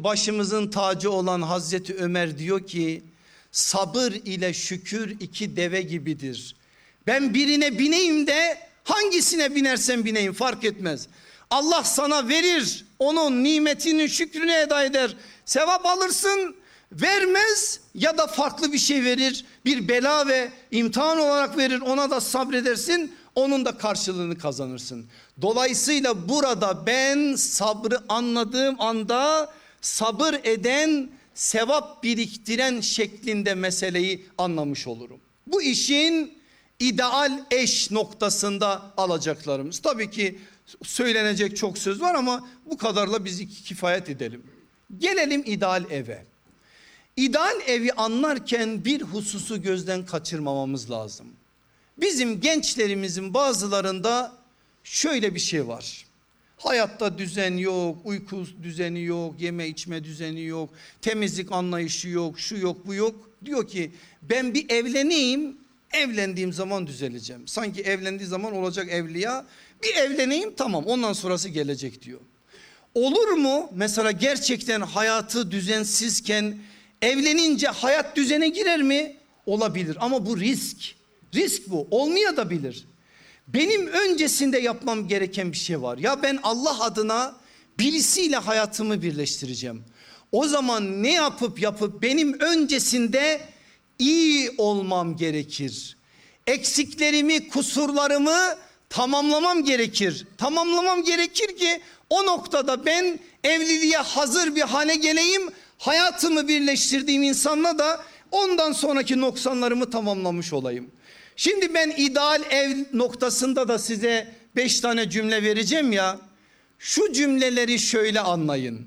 başımızın tacı olan Hazreti Ömer diyor ki sabır ile şükür iki deve gibidir. Ben birine bineyim de hangisine binersem bineyim fark etmez. Allah sana verir, onun nimetinin şükrünü eda eder, sevap alırsın. Vermez ya da farklı bir şey verir, bir bela ve imtihan olarak verir, ona da sabredersin, onun da karşılığını kazanırsın. Dolayısıyla burada ben sabrı anladığım anda sabır eden, sevap biriktiren şeklinde meseleyi anlamış olurum. Bu işin ideal eş noktasında alacaklarımız. Tabii ki söylenecek çok söz var ama bu kadarla biz kifayet edelim. Gelelim ideal eve. İdeal evi anlarken bir hususu gözden kaçırmamamız lazım. Bizim gençlerimizin bazılarında şöyle bir şey var. Hayatta düzen yok, uyku düzeni yok, yeme içme düzeni yok, temizlik anlayışı yok, şu yok bu yok. Diyor ki ben bir evleneyim, evlendiğim zaman düzeleceğim. Sanki evlendiği zaman olacak evliya, bir evleneyim tamam ondan sonrası gelecek diyor. Olur mu mesela gerçekten hayatı düzensizken evlenince hayat düzene girer mi? Olabilir ama bu risk. Risk bu, olmayabilir. Benim öncesinde yapmam gereken bir şey var. Ya ben Allah adına birisiyle hayatımı birleştireceğim. O zaman ne yapıp benim öncesinde iyi olmam gerekir. Eksiklerimi, kusurlarımı tamamlamam gerekir. Tamamlamam gerekir ki o noktada ben evliliğe hazır bir hale geleyim. Hayatımı birleştirdiğim insanla da ondan sonraki noksanlarımı tamamlamış olayım. Şimdi ben ideal ev noktasında da size 5 tane cümle vereceğim ya. Şu cümleleri şöyle anlayın.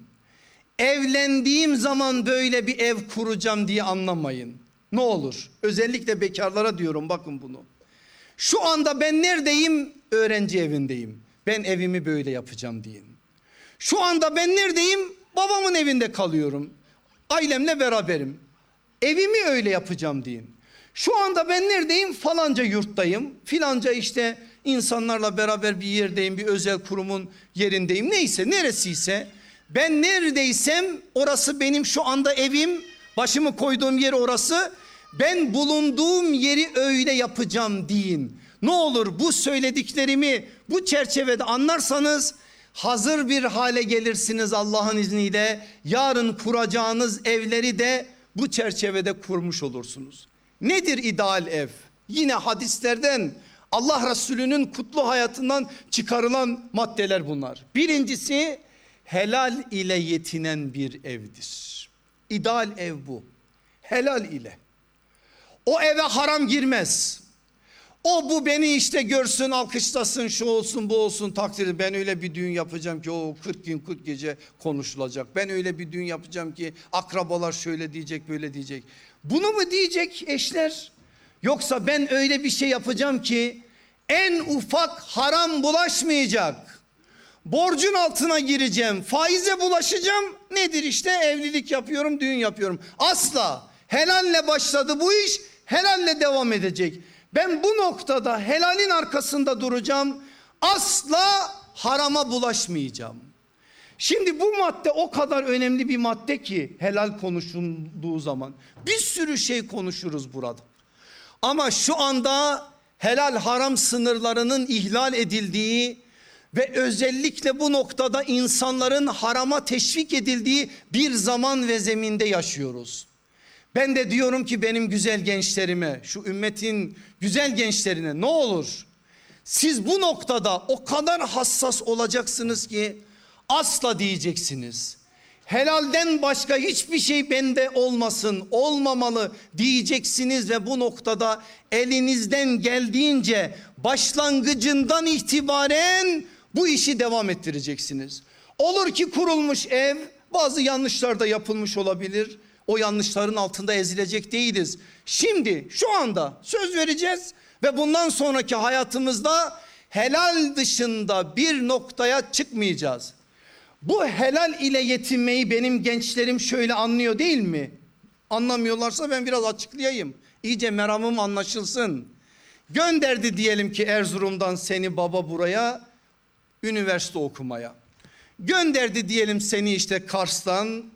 Evlendiğim zaman böyle bir ev kuracağım diye anlamayın. Ne olur? Özellikle bekarlara diyorum bakın bunu. Şu anda ben neredeyim? Öğrenci evindeyim. Ben evimi böyle yapacağım deyin. Şu anda ben neredeyim? Babamın evinde kalıyorum. Ailemle beraberim. Evimi öyle yapacağım deyin. Şu anda ben neredeyim? Falanca yurttayım. Filanca işte insanlarla beraber bir yerdeyim. Bir özel kurumun yerindeyim. Neyse neresiyse ben neredeysem orası benim şu anda evim. Başımı koyduğum yer orası. Ben bulunduğum yeri öyle yapacağım deyin. Ne olur bu söylediklerimi bu çerçevede anlarsanız hazır bir hale gelirsiniz Allah'ın izniyle. Yarın kuracağınız evleri de bu çerçevede kurmuş olursunuz. Nedir ideal ev? Yine hadislerden Allah Resulü'nün kutlu hayatından çıkarılan maddeler bunlar. Birincisi helal ile yetinen bir evdir. İdeal ev bu. Helal ile. O eve haram girmez. O bu beni işte görsün, alkışlasın, şu olsun bu olsun takdir. Ben öyle bir düğün yapacağım ki o 40 gün 40 gece konuşulacak. Ben öyle bir düğün yapacağım ki akrabalar şöyle diyecek böyle diyecek. Bunu mu diyecek eşler? Yoksa ben öyle bir şey yapacağım ki en ufak haram bulaşmayacak. Borcun altına gireceğim, faize bulaşacağım. Nedir işte evlilik yapıyorum, düğün yapıyorum. Asla. Helalle başladı bu iş, helalle devam edecek. Ben bu noktada helalin arkasında duracağım. Asla harama bulaşmayacağım. Şimdi bu madde o kadar önemli bir madde ki helal konuşulduğu zaman bir sürü şey konuşuruz burada. Ama şu anda helal haram sınırlarının ihlal edildiği ve özellikle bu noktada insanların harama teşvik edildiği bir zaman ve zeminde yaşıyoruz. Ben de diyorum ki benim güzel gençlerime, şu ümmetin güzel gençlerine ne olur siz bu noktada o kadar hassas olacaksınız ki asla diyeceksiniz. Helalden başka hiçbir şey bende olmasın, olmamalı diyeceksiniz ve bu noktada elinizden geldiğince başlangıcından itibaren bu işi devam ettireceksiniz. Olur ki kurulmuş ev bazı yanlışlar da yapılmış olabilir. O yanlışların altında ezilecek değiliz. Şimdi şu anda söz vereceğiz ve bundan sonraki hayatımızda helal dışında bir noktaya çıkmayacağız. Bu helal ile yetinmeyi benim gençlerim şöyle anlıyor değil mi? Anlamıyorlarsa ben biraz açıklayayım. İyice meramım anlaşılsın. Gönderdi diyelim ki Erzurum'dan seni baba buraya üniversite okumaya. Gönderdi diyelim seni işte Kars'tan